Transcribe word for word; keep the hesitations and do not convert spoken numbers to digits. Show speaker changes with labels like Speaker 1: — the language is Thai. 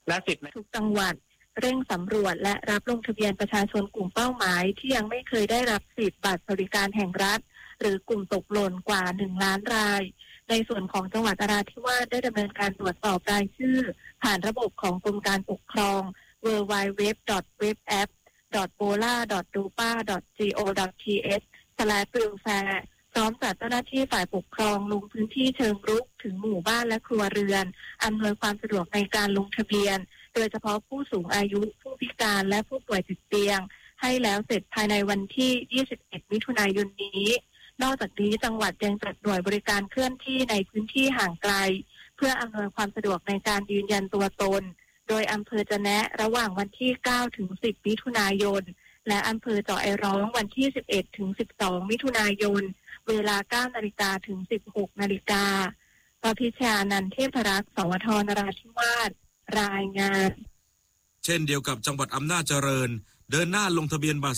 Speaker 1: และสิทธิ์
Speaker 2: ทุกจังหวัดเร่งสำรวจและรับลงทะเบียนประชาชนกลุ่มเป้าหมายที่ยังไม่เคยได้รับสิทธิ์บัตรสวัสดิการแห่งรัฐหรือกลุ่มตกหล่นกว่าหนึ่งล้านรายในส่วนของจังหวัดนราธิวาสได้ดำเนินการตรวจสอบรายชื่อผ่านระบบของกรมการปกครอง ดับเบิลยู ดับเบิลยู ดับเบิลยู ดอท เว็บแอป ดอท โบลา ดอท ดูปา ดอท จี โอ ดอท ที เอช สแลช บิลแฟร์ พร้อมจัดเจ้าหน้าที่ฝ่ายปกครองลงพื้นที่เชิงรุกถึงหมู่บ้านและครัวเรือนอำนวยความสะดวกในการลงทะเบียนโดยเฉพาะผู้สูงอายุผู้พิการและผู้ป่วยติดเตียงให้แล้วเสร็จภายในวันที่ยี่สิบเอ็ดมิถุนายนนี้นอกจากนี้จังหวัดยังจัดหน่วยบริการเคลื่อนที่ในพื้นที่ห่างไกลเพื่ออำนวยความสะดวกในการยืนยันตัวตนโดยอำเภอจะแนะระหว่างวันที่เก้าถึงสิบมิถุนายนและอำเภอเจาะไอร้องวันที่สิบเอ็ดถึงสิบสองมิถุนายนเวลา เก้านาฬิกาถึงสิบหกนาฬิกาปพิชญานันท์เทพรักษ์สวทนราธิวาสรายงาน
Speaker 3: เช่นเดียวกับจังหวัดอำนาจเจริญเดินหน้าลงทะเบียนบัตร